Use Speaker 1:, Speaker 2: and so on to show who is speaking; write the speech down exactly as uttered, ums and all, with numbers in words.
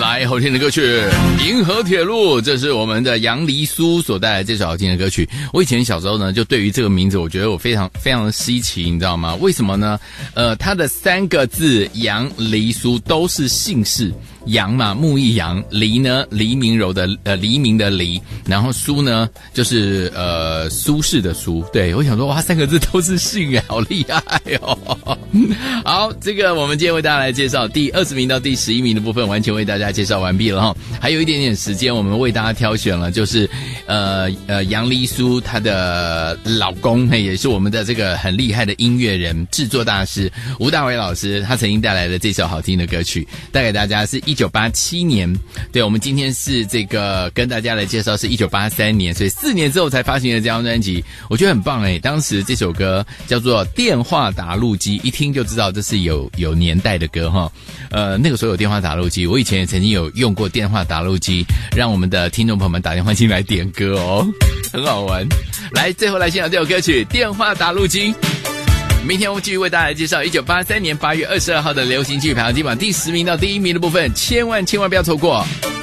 Speaker 1: 来好听的歌曲《银河铁路》，这是我们的杨黎苏所带来这首好听的歌曲。我以前小时候呢，就对于这个名字，我觉得我非常非常的稀奇，你知道吗？为什么呢？呃，它的三个字杨黎苏都是姓氏。杨嘛，木易杨；黎呢，黎明柔的呃黎明的黎，然后苏呢就是呃苏轼的苏。对，我想说哇，三个字都是姓哎，好厉害哦！好，这个我们今天为大家来介绍第二十名到第十一名的部分，完全为大家介绍完毕了哈。还有一点点时间，我们为大家挑选了，就是呃呃杨黎苏她的老公，也是我们的这个很厉害的音乐人、制作大师吴大维老师，他曾经带来的这首好听的歌曲，带给大家是一九八七年。对，我们今天是这个跟大家来介绍是一九八三年，所以四年之后才发行的这张专辑，我觉得很棒诶。当时这首歌叫做《电话打录机》，一听就知道这是有有年代的歌哈。呃，那个时候有电话打录机，我以前也曾经有用过电话打录机，让我们的听众朋友们打电话进来点歌哦，很好玩。来，最后来欣赏这首歌曲《电话打录机》。明天我们继续为大家来介绍一九八三年八月二十二号的流行剧排行榜第十名到第一名的部分，千万千万不要错过。